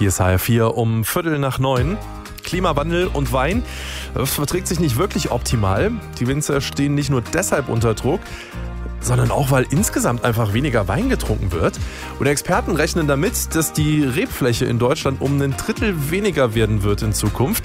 Hier ist HR4 um 8:15. Klimawandel und Wein, das verträgt sich nicht wirklich optimal. Die Winzer stehen nicht nur deshalb unter Druck, sondern auch, weil insgesamt einfach weniger Wein getrunken wird. Und Experten rechnen damit, dass die Rebfläche in Deutschland um 1/3 weniger werden wird in Zukunft.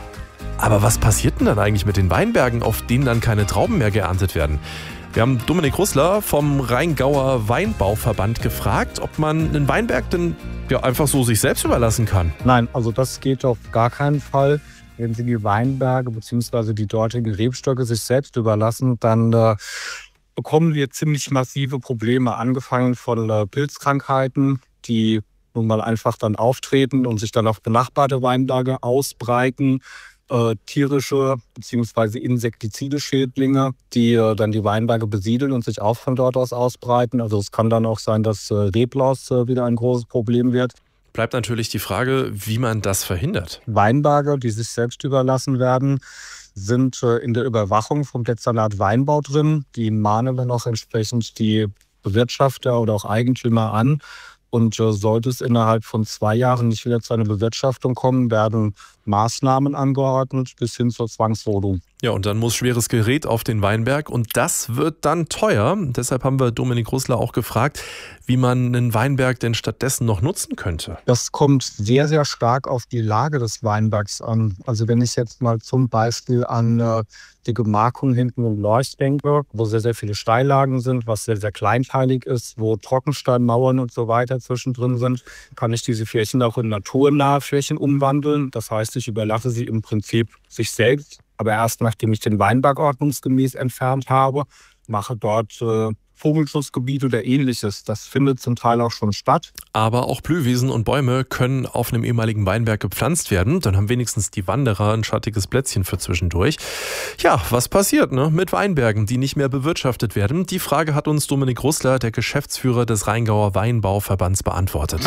Aber was passiert denn dann eigentlich mit den Weinbergen, auf denen dann keine Trauben mehr geerntet werden? Wir haben Dominik Russler vom Rheingauer Weinbauverband gefragt, ob man einen Weinberg denn einfach so sich selbst überlassen kann. Nein, also das geht auf gar keinen Fall. Wenn Sie die Weinberge bzw. die dortigen Rebstöcke sich selbst überlassen, dann bekommen wir ziemlich massive Probleme, angefangen von Pilzkrankheiten, die nun mal einfach dann auftreten und sich dann auf benachbarte Weinberge ausbreiten. Tierische bzw. insektizide Schädlinge, die dann die Weinberge besiedeln und sich auch von dort aus ausbreiten. Also es kann dann auch sein, dass Reblaus wieder ein großes Problem wird. Bleibt natürlich die Frage, wie man das verhindert. Weinberge, die sich selbst überlassen werden, sind in der Überwachung vom Dezernat Weinbau drin. Die mahnen dann auch entsprechend die Bewirtschafter oder auch Eigentümer an. Und sollte es innerhalb von 2 Jahren nicht wieder zu einer Bewirtschaftung kommen, werden Maßnahmen angeordnet bis hin zur Zwangsrodung. Ja, und dann muss schweres Gerät auf den Weinberg und das wird dann teuer. Deshalb haben wir Dominik Russler auch gefragt, wie man einen Weinberg denn stattdessen noch nutzen könnte. Das kommt sehr, sehr stark auf die Lage des Weinbergs an. Also wenn ich jetzt mal zum Beispiel an die Gemarkung hinten im Lorch denke, wo sehr, sehr viele Steillagen sind, was sehr, sehr kleinteilig ist, wo Trockensteinmauern und so weiter zwischendrin sind, kann ich diese Flächen auch in naturnahe Flächen umwandeln. Das heißt, ich überlasse sie im Prinzip sich selbst. Aber erst nachdem ich den Weinberg ordnungsgemäß entfernt habe, mache dort Vogelschutzgebiet oder Ähnliches. Das findet zum Teil auch schon statt. Aber auch Blühwiesen und Bäume können auf einem ehemaligen Weinberg gepflanzt werden. Dann haben wenigstens die Wanderer ein schattiges Plätzchen für zwischendurch. Ja, was passiert mit Weinbergen, die nicht mehr bewirtschaftet werden? Die Frage hat uns Dominik Russler, der Geschäftsführer des Rheingauer Weinbauverbands, beantwortet.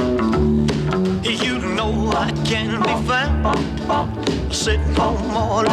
I can be found sitting home all